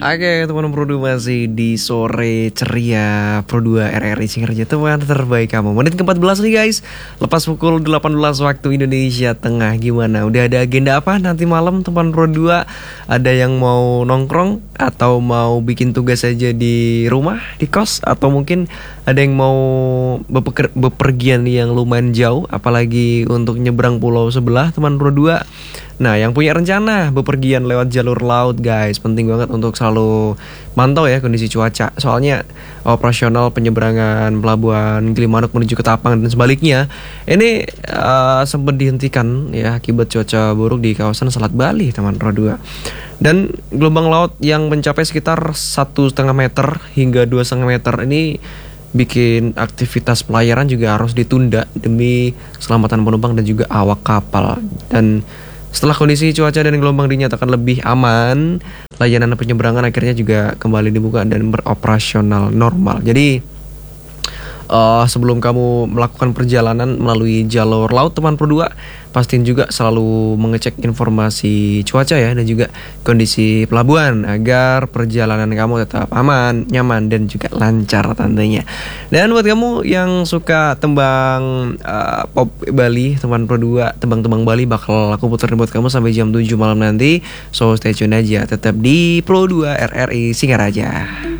Oke, teman Pro 2 masih di sore ceria Pro 2 RRI Singaraja, teman terbaik kamu. Menit ke-14 nih guys, lepas pukul 18 waktu Indonesia Tengah. Gimana? Udah ada agenda apa nanti malam teman Pro 2? Ada yang mau nongkrong atau mau bikin tugas aja di rumah, di kos, atau mungkin ada yang mau bepergian yang lumayan jauh, apalagi untuk nyebrang pulau sebelah teman Pro 2. Nah, yang punya rencana bepergian lewat jalur laut guys, penting banget untuk selalu mantau ya kondisi cuaca. Soalnya operasional penyeberangan pelabuhan Gilimanuk menuju ke Tapang dan sebaliknya ini sempat dihentikan ya akibat cuaca buruk di kawasan Selat Bali teman Pro 2. Dan gelombang laut yang mencapai sekitar 1,5 meter hingga 2,5 meter ini bikin aktivitas pelayaran juga harus ditunda demi keselamatan penumpang dan juga awak kapal. Dan setelah kondisi cuaca dan gelombang dinyatakan lebih aman, layanan penyeberangan akhirnya juga kembali dibuka dan beroperasional normal. Jadi sebelum kamu melakukan perjalanan melalui jalur laut teman Pro 2, pastiin juga selalu mengecek informasi cuaca ya dan juga kondisi pelabuhan agar perjalanan kamu tetap aman, nyaman dan juga lancar tentunya. Dan buat kamu yang suka tembang pop Bali teman Pro 2, tembang-tembang Bali bakal aku puterin buat kamu sampai jam 7 malam nanti. So stay tune aja tetap di Pro 2 RRI Singaraja.